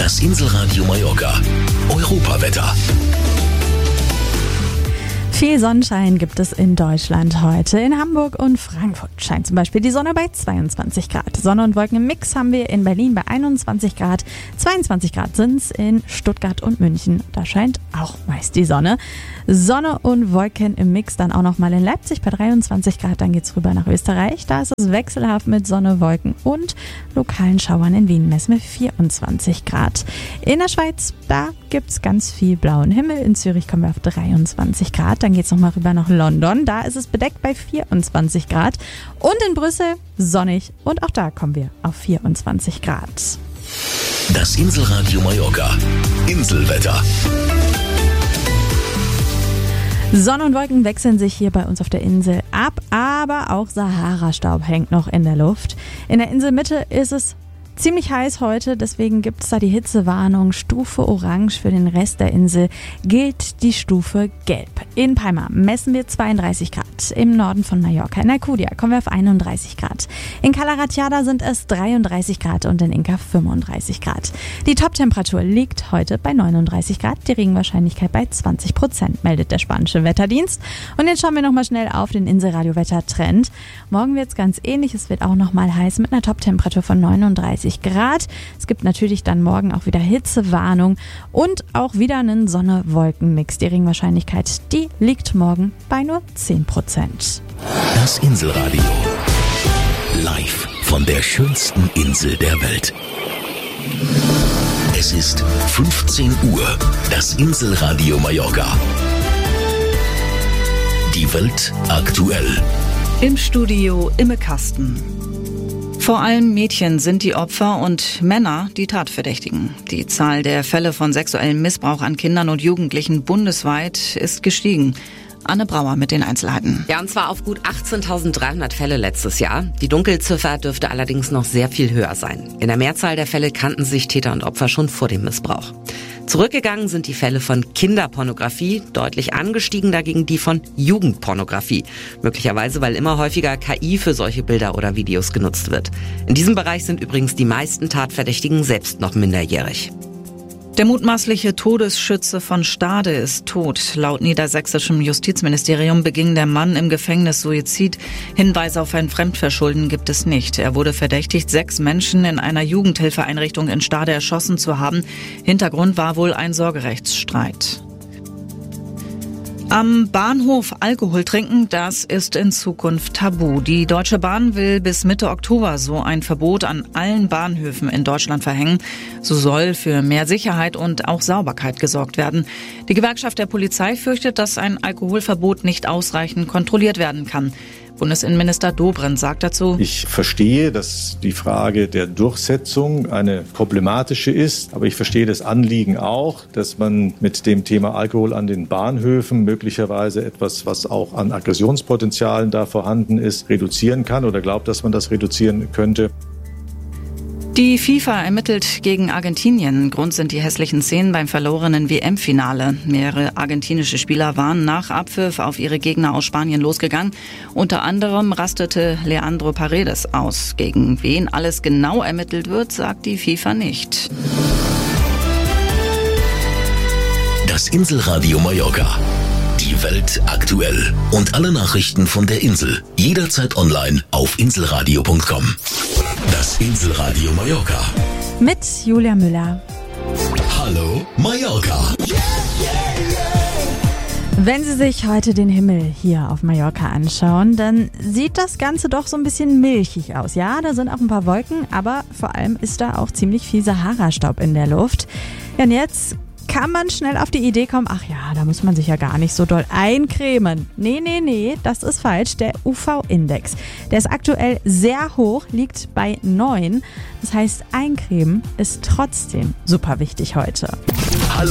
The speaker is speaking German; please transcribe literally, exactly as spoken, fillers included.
Das Inselradio Mallorca. Europawetter. Viel Sonnenschein gibt es in Deutschland heute. In Hamburg und Frankfurt scheint zum Beispiel die Sonne bei zweiundzwanzig Grad. Sonne und Wolken im Mix haben wir in Berlin bei einundzwanzig Grad. zweiundzwanzig Grad sind es in Stuttgart und München. Da scheint auch meist die Sonne. Sonne und Wolken im Mix dann auch nochmal in Leipzig bei dreiundzwanzig Grad. Dann geht's rüber nach Österreich. Da ist es wechselhaft mit Sonne, Wolken und lokalen Schauern. In Wien messen wir vierundzwanzig Grad. In der Schweiz, da gibt's ganz viel blauen Himmel. In Zürich kommen wir auf dreiundzwanzig Grad. Dann geht's nochmal rüber nach London. Da ist es bedeckt bei vierundzwanzig Grad. Und in Brüssel sonnig. Und auch da kommen wir auf vierundzwanzig Grad. Das Inselradio Mallorca. Inselwetter. Sonne und Wolken wechseln sich hier bei uns auf der Insel ab, aber auch Sahara-Staub hängt noch in der Luft. In der Inselmitte ist es ziemlich heiß heute, deswegen gibt es da die Hitzewarnung. Stufe Orange. Für den Rest der Insel gilt die Stufe Gelb. In Palma messen wir zweiunddreißig Grad. Im Norden von Mallorca. In Alcudia kommen wir auf einunddreißig Grad. In Cala Ratjada sind es dreiunddreißig Grad und in Inca fünfunddreißig Grad. Die Toptemperatur liegt heute bei neununddreißig Grad. Die Regenwahrscheinlichkeit bei zwanzig Prozent, meldet der spanische Wetterdienst. Und jetzt schauen wir nochmal schnell auf den Inselradio-Wettertrend. Morgen wird es ganz ähnlich. Es wird auch nochmal heiß mit einer Toptemperatur von neununddreißig Grad. Es gibt natürlich dann morgen auch wieder Hitzewarnung und auch wieder einen Sonne-Wolken-Mix. Die Regenwahrscheinlichkeit, die liegt morgen bei nur zehn Prozent. Das Inselradio. Live von der schönsten Insel der Welt. Es ist fünfzehn Uhr. Das Inselradio Mallorca. Die Welt aktuell. Im Studio Imme Kasten. Vor allem Mädchen sind die Opfer und Männer die Tatverdächtigen. Die Zahl der Fälle von sexuellem Missbrauch an Kindern und Jugendlichen bundesweit ist gestiegen. Anne Brauer mit den Einzelheiten. Ja, und zwar auf gut achtzehntausenddreihundert Fälle letztes Jahr. Die Dunkelziffer dürfte allerdings noch sehr viel höher sein. In der Mehrzahl der Fälle kannten sich Täter und Opfer schon vor dem Missbrauch. Zurückgegangen sind die Fälle von Kinderpornografie, deutlich angestiegen dagegen die von Jugendpornografie. Möglicherweise, weil immer häufiger K I für solche Bilder oder Videos genutzt wird. In diesem Bereich sind übrigens die meisten Tatverdächtigen selbst noch minderjährig. Der mutmaßliche Todesschütze von Stade ist tot. Laut niedersächsischem Justizministerium beging der Mann im Gefängnis Suizid. Hinweise auf ein Fremdverschulden gibt es nicht. Er wurde verdächtigt, sechs Menschen in einer Jugendhilfeeinrichtung in Stade erschossen zu haben. Hintergrund war wohl ein Sorgerechtsstreit. Am Bahnhof Alkohol trinken, das ist in Zukunft tabu. Die Deutsche Bahn will bis Mitte Oktober so ein Verbot an allen Bahnhöfen in Deutschland verhängen. So soll für mehr Sicherheit und auch Sauberkeit gesorgt werden. Die Gewerkschaft der Polizei fürchtet, dass ein Alkoholverbot nicht ausreichend kontrolliert werden kann. Bundesinnenminister Dobrindt sagt dazu: Ich verstehe, dass die Frage der Durchsetzung eine problematische ist, aber ich verstehe das Anliegen auch, dass man mit dem Thema Alkohol an den Bahnhöfen möglicherweise etwas, was auch an Aggressionspotenzialen da vorhanden ist, reduzieren kann oder glaubt, dass man das reduzieren könnte. Die FIFA ermittelt gegen Argentinien. Grund sind die hässlichen Szenen beim verlorenen W M-Finale. Mehrere argentinische Spieler waren nach Abpfiff auf ihre Gegner aus Spanien losgegangen. Unter anderem rastete Leandro Paredes aus. Gegen wen alles genau ermittelt wird, sagt die FIFA nicht. Das Inselradio Mallorca. Die Welt aktuell. Und alle Nachrichten von der Insel. Jederzeit online auf inselradio punkt com. Das Inselradio Mallorca. Mit Julia Müller. Hallo Mallorca. Wenn Sie sich heute den Himmel hier auf Mallorca anschauen, dann sieht das Ganze doch so ein bisschen milchig aus. Ja, da sind auch ein paar Wolken, aber vor allem ist da auch ziemlich viel Sahara-Staub in der Luft. Ja, und jetzt kann man schnell auf die Idee kommen, ach ja, da muss man sich ja gar nicht so doll eincremen. Nee, nee, nee, das ist falsch. Der U V-Index, der ist aktuell sehr hoch, liegt bei neun. Das heißt, eincremen ist trotzdem super wichtig heute. Hallo